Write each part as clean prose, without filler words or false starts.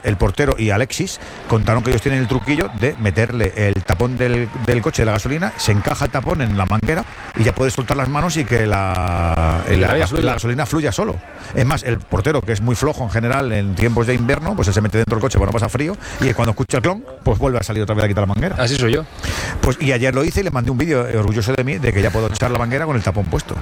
el portero y Alexis contaron que ellos tienen el truquillo de meterle el tapón del coche de la gasolina, se encaja el tapón en la manguera y ya puedes soltar las manos y que la gasolina fluya solo. Es más, el portero, que es muy flojo en general en tiempos de invierno, pues él se mete dentro del coche cuando pasa frío y cuando escucha el clon, pues vuelve a salir otra vez a quitar la manguera. Así soy yo. Pues y ayer lo hice y le mandé un vídeo orgulloso de mí de que ya puedo echar la manguera con el tapón puesto.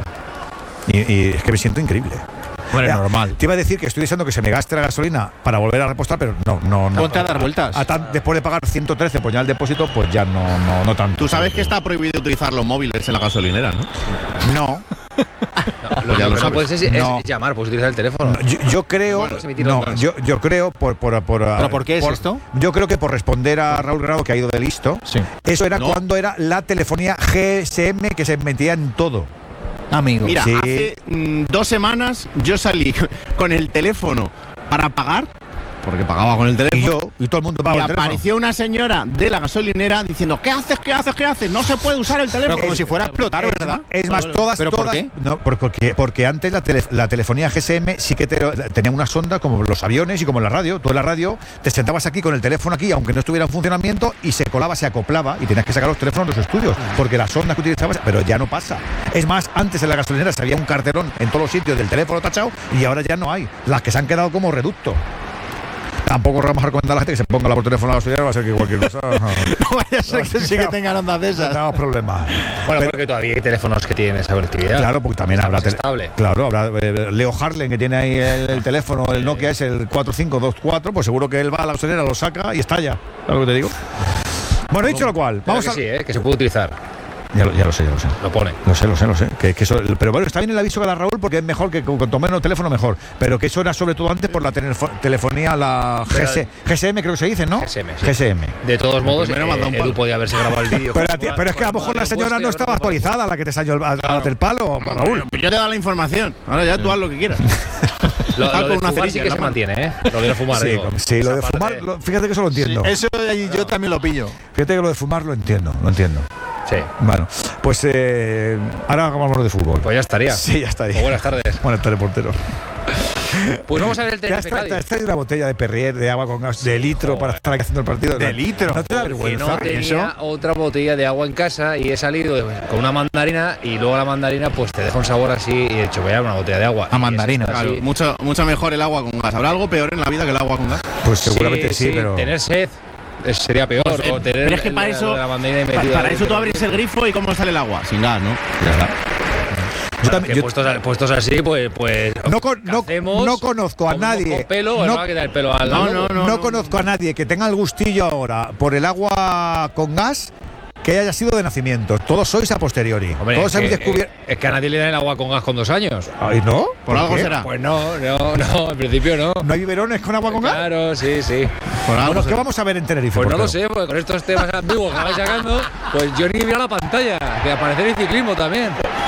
Y es que me siento increíble. Bueno, es normal. Te iba a decir que estoy deseando que se me gaste la gasolina para volver a repostar, pero no. Ponte a dar vueltas. Después de pagar 113 por ya el depósito, pues ya no tanto. Tú sabes que está prohibido uticizar los móviles en la gasolinera, ¿no? No. Lo que no puedes es llamar, puedes utilizar el teléfono. Yo creo. Yo creo ¿Pero por qué es esto? Yo creo que por responder a Raúl Grado, que ha ido de listo. Sí. Eso era cuando era la telefonía GSM que se metía en todo. Amigo. Mira, hace 2 semanas yo salí con el teléfono para pagar, porque pagaba con el teléfono. Y todo el mundo pagaba y el teléfono. apareció una señora de la gasolinera diciendo: ¿Qué haces? No se puede usar el teléfono. Pero como si fuera a explotar, ¿verdad? Es más, todas. ¿Pero por qué? No, porque antes la telefonía GSM sí que tenía una sonda como los aviones y como la radio. Tú en la radio te sentabas aquí con el teléfono aquí, aunque no estuviera en funcionamiento, y se colaba, se acoplaba y tenías que sacar los teléfonos de los estudios, porque la sonda que utilizabas, pero ya no pasa. Es más, antes en la gasolinera había un carterón en todos los sitios del teléfono tachado y ahora ya no hay. Las que se han quedado como reducto. Tampoco vamos a recomendar a la gente que se ponga por teléfono a la gasolinera, va a ser que cualquier cosa. No vaya a ser que sí que tengan ondas de esas. No problemas. Bueno, porque todavía hay teléfonos que tienen esa conectividad. Claro, porque también habrá estable. Claro, habrá Leo Harlen, que tiene ahí el teléfono, el Nokia es el 4524, pues seguro que él va a la gasolinera, lo saca y estalla. ¿Sabes lo que te digo? Bueno, dicho lo cual, vamos a. Sí, que se puede utilizar. Ya lo sé. Lo pone. Lo sé. Que eso, pero bueno, está bien el aviso que da Raúl, porque es mejor que cuanto menos teléfono mejor. Pero que eso era sobre todo antes por la telefonía, la GSM, creo que se dice, ¿no? GSM. De todos modos, Edu podía haberse grabado el vídeo. Pero es que a lo mejor la señora no estaba actualizada, la que te salió el palo, Raúl. Yo te he dado la información. Ahora ya tú haz lo que quieras. Lo de fumar sí que se mantiene, ¿eh? Lo de fumar, sí, lo de fumar, fíjate que eso lo entiendo. Sí, eso yo también lo pillo. Fíjate que lo de fumar lo entiendo. Sí. Bueno, pues ahora hagamos de fútbol. Pues ya estaría. Sí, ya estaría. Buenas tardes. Buenas tardes, portero. Pues vamos a ver el Tenerife Cádiz. ¿Te has una botella de Perrier de agua con gas de litro para estar aquí haciendo el partido? ¿De litro? ¿No te da vergüenza? No tenía otra botella de agua en casa y he salido con una mandarina y luego la mandarina pues te deja un sabor así y he dicho, voy a dar una botella de agua. A mandarina. Claro, mucho mejor el agua con gas. ¿Habrá algo peor en la vida que el agua con gas? Pues seguramente sí, pero... Tener sed sería peor. Pues, o tener pero es que para eso tú abres el grifo y cómo sale el agua. Sin gas, ¿no? Ya está. Puestos así, pues no conozco a nadie. No conozco a nadie que tenga el gustillo ahora por el agua con gas que haya sido de nacimiento. Todos sois a posteriori. Hombre, todos habéis descubierto. Es que a nadie le dan el agua con gas con 2 años. ¿Ay, no? ¿Por algo será? Pues no, en principio no. ¿No hay biberones con agua con gas? Claro, sí. Bueno, ¿qué vamos a ver en Tenerife? Pues no lo sé, porque con estos temas ambiguos que vais sacando, pues yo ni miro la pantalla. Que aparecer en ciclismo también.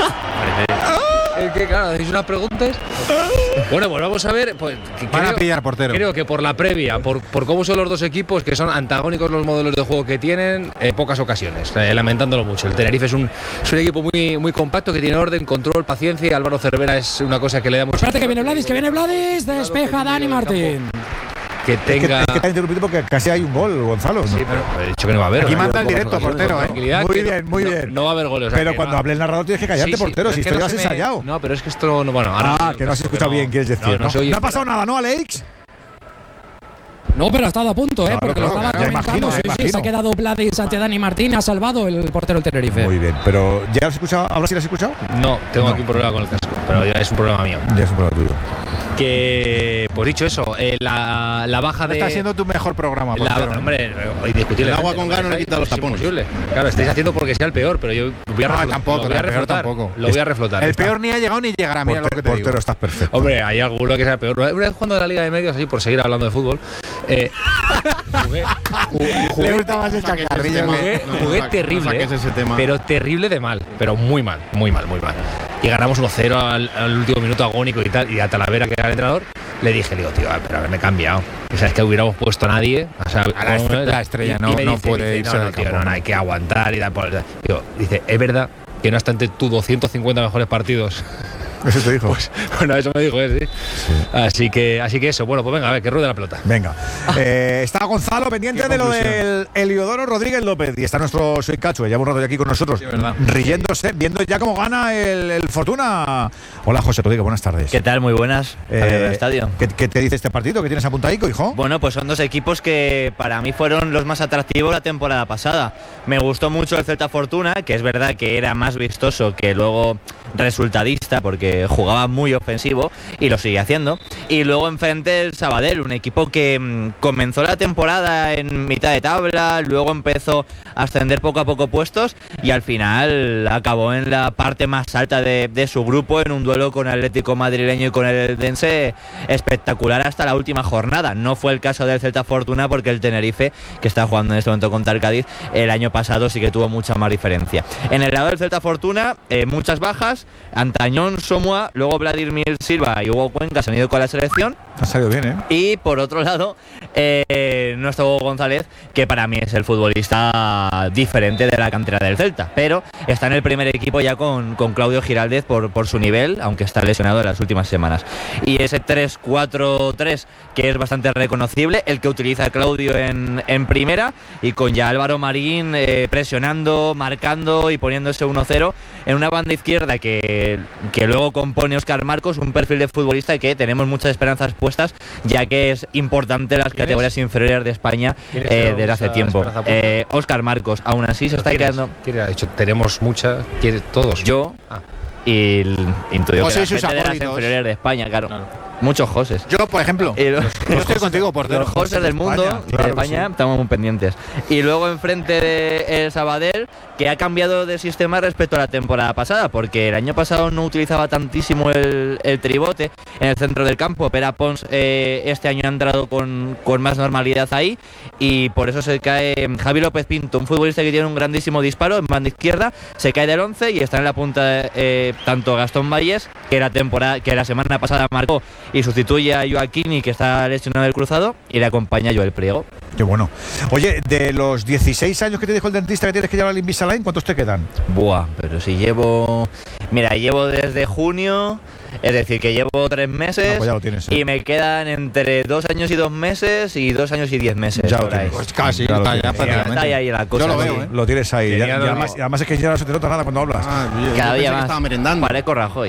Es que claro, hacéis unas preguntas. Bueno, pues vamos a ver. Pues, Van a pillar portero. Creo que por la previa, por cómo son los dos equipos, que son antagónicos los modelos de juego que tienen, pocas ocasiones, lamentándolo mucho. El Tenerife es un equipo muy compacto, que tiene orden, control, paciencia, y Álvaro Cervera es una cosa que le da mucho. Espérate que viene Vladis, despeja Dani Martín. Que tenga... Es que te ha interrumpido porque casi hay un gol, Gonzalo, ¿no? Sí, pero he dicho que no va a haber. Aquí manda el directo, portero, Muy bien. No va a haber goles. Pero cuando hable el narrador tienes que callarte, portero, si esto ya has ensayado. No, pero es que esto no... Bueno, ahora que no has escuchado bien, quieres decir, ¿no? Ha pasado nada, ¿no, Alex? No, pero ha estado a punto, porque lo estaba comentando. Sí, se ha quedado Vladis ante Dani Martín, ha salvado el portero del Tenerife. Muy bien, pero ¿ya lo has escuchado? ¿Ahora sí lo has escuchado? No, tengo aquí un problema con el casco, pero ya es un problema mío. Ya es un problema tuyo. Que, pues dicho eso, la baja de... Está siendo tu mejor programa, hombre, indiscutible. El agua con gas no le quita los tapones. Claro, estáis haciendo porque sea el peor, pero yo voy a reflotar. Lo voy a reflotar. El peor ni ha llegado ni llegará, mira lo que te digo. Portero, estás perfecto. Hombre, hay alguno que sea peor. Una vez jugando a la Liga de Medios, así por seguir hablando de fútbol, jugué terrible, pero terrible de mal, pero muy mal. Y ganamos 1-0 al último minuto agónico y tal, y a Talavera, que era el entrenador, le dije, tío, pero haberme cambiado. O sea, es que hubiéramos puesto a nadie. O sea, la estrella no puede irse del campo. No, hay que aguantar y tal. Digo, dice, es verdad que no obstante tus 250 mejores partidos Eso te dijo. Pues, bueno, eso me dijo él, sí. Así que eso. Bueno, pues venga, a ver, que ruede la pelota. Venga. Está Gonzalo pendiente de lo del Heliodoro Rodríguez López. Y está nuestro Soy Cacho, que lleva un rato ya aquí con nosotros, riéndose, viendo ya cómo gana el Fortuna. Hola, José Rodríguez, buenas tardes. ¿Qué tal? Muy buenas. Estadio. ¿Qué te dice este partido? ¿Qué tienes apuntadico, hijo? Bueno, pues son dos equipos que para mí fueron los más atractivos la temporada pasada. Me gustó mucho el Celta Fortuna, que es verdad que era más vistoso que luego resultadista, porque jugaba muy ofensivo y lo sigue haciendo. Y luego enfrente el Sabadell, un equipo que comenzó la temporada en mitad de tabla, luego empezó a ascender poco a poco puestos y al final acabó en la parte más alta de su grupo, en un duelo con Atlético Madrileño y con el Eldense espectacular hasta la última jornada. No fue el caso del Celta Fortuna, porque el Tenerife, que está jugando en este momento contra el Cádiz, el año pasado sí que tuvo mucha más diferencia. En el lado del Celta Fortuna, muchas bajas: Antañón, Somoa, luego Vladimir Silva y Hugo Cuenca se han ido con la selección. Ha salido bien, ¿eh? Y por otro lado, nuestro Hugo González, que para mí es el futbolista diferente de la cantera del Celta, pero está en el primer equipo ya con Claudio Giraldez por su nivel, aunque está lesionado en las últimas semanas. Y ese 3-4-3, que es bastante reconocible, el que utiliza Claudio en primera, y con ya Álvaro Marín presionando, marcando y poniéndose 1-0 en una banda izquierda que luego compone Óscar Marcos, un perfil de futbolista que tenemos muchas esperanzas puestas, ya que es importante en las categorías inferiores de España desde hace tiempo. Óscar Marcos, aún así se está creando. ¿Quién ha dicho? Tenemos muchas, todos. Yo y intuyo que la gente de las favoritos. Inferiores de España, claro. Muchos Joses. Yo, por ejemplo, yo estoy contigo, portero. Los Joses del mundo, de España, estamos muy pendientes. Y luego enfrente de el Sabadell, que ha cambiado de sistema respecto a la temporada pasada, porque el año pasado no utilizaba tantísimo el tribote en el centro del campo. Pera Pons este año ha entrado con más normalidad ahí, y por eso se cae Javi López Pinto, un futbolista que tiene un grandísimo disparo en banda izquierda, se cae del 11 y está en la punta tanto Gastón Valles, que la semana pasada marcó y sustituye a Joaquini, que está lesionado del cruzado, y le acompaña Joel Priego. Qué bueno. Oye, de los 16 años que te dijo el dentista que tienes que llevar al Invisalign, ¿cuántos te quedan? Buah, pero si llevo desde junio, es decir, que llevo 3 meses, pues ya lo tienes, y me quedan entre 2 años y 2 meses y 2 años y 10 meses. Ya lo tienes. Pues casi, Ya lo está tienes. ya prácticamente. Está ahí la cosa. Yo lo veo, ¿eh? Lo tienes ahí. Y Tenía además es que ya no se te nota nada cuando hablas. Cada día más. Estaba merendando. Parezco Rajoy.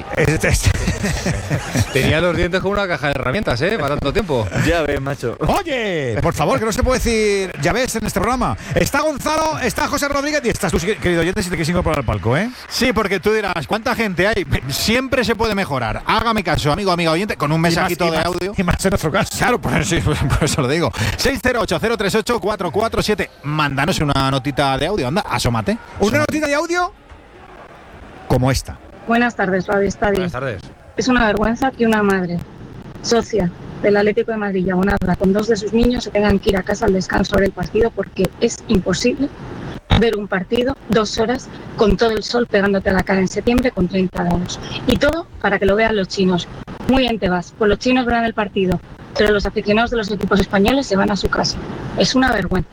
Tenía los dientes como una caja de herramientas, para tanto tiempo. Ya ves, macho. Oye, por favor, que no se puede decir, ya ves, en este programa. Está Gonzalo, está José Rodríguez y estás tú, querido oyente, si te quieres incorporar al palco, ¿eh? Sí, porque tú dirás, ¿cuánta gente hay? Siempre se puede mejorar. Hágame caso, amigo, amiga oyente, con un mensajito de audio. Y más en nuestro caso. Claro, pues sí, por eso lo digo. 608-038-447. Mándanos una notita de audio, anda, asómate. Una notita de audio como esta. Buenas tardes, Radio Estadio. Buenas tardes. Es una vergüenza que una madre, socia del Atlético de Madrid y abonada con 2 de sus niños, se tengan que ir a casa al descanso del partido, porque es imposible ver un partido 2 horas con todo el sol pegándote a la cara en septiembre con 30 grados. Y todo para que lo vean los chinos. Muy bien te vas, pues los chinos verán el partido, pero los aficionados de los equipos españoles se van a su casa. Es una vergüenza.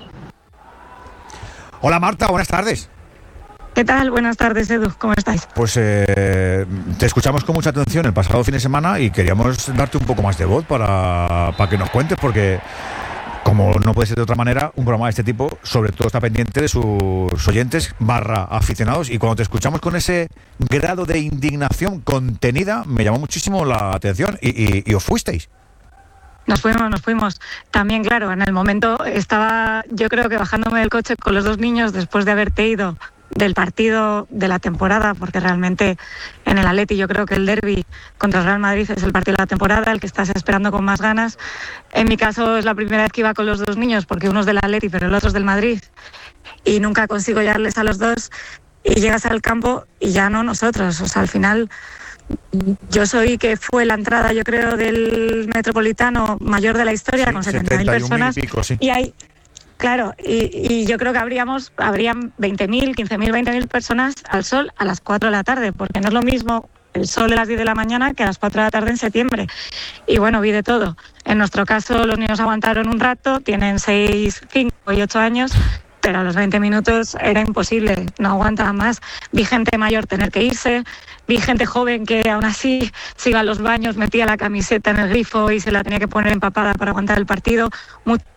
Hola Marta, buenas tardes. ¿Qué tal? Buenas tardes, Edu. ¿Cómo estáis? Pues te escuchamos con mucha atención el pasado fin de semana y queríamos darte un poco más de voz para que nos cuentes, porque como no puede ser de otra manera, un programa de este tipo sobre todo está pendiente de sus oyentes / aficionados, y cuando te escuchamos con ese grado de indignación contenida me llamó muchísimo la atención y os fuisteis. Nos fuimos. También, claro, en el momento estaba, yo creo que bajándome del coche con los 2 niños después de haberte ido del partido de la temporada, porque realmente en el Atleti yo creo que el derbi contra el Real Madrid es el partido de la temporada, el que estás esperando con más ganas. En mi caso es la primera vez que iba con los 2 niños, porque uno es del Atleti pero el otro es del Madrid, y nunca consigo llevarles a los 2, y llegas al campo y ya no nosotros. O sea, al final yo soy que fue la entrada, yo creo, del Metropolitano mayor de la historia, con 70.000 personas, pico, sí. Y hay, claro, y yo creo que habrían 20.000, 15.000, 20.000 personas al sol a las 4 de la tarde, porque no es lo mismo el sol de las 10 de la mañana que a las 4 de la tarde en septiembre. Y bueno, vi de todo. En nuestro caso los niños aguantaron un rato, tienen 6, 5 y 8 años, pero a los 20 minutos era imposible, no aguantaban más. Vi gente mayor tener que irse, vi gente joven que aún así se iba a los baños, metía la camiseta en el grifo y se la tenía que poner empapada para aguantar el partido.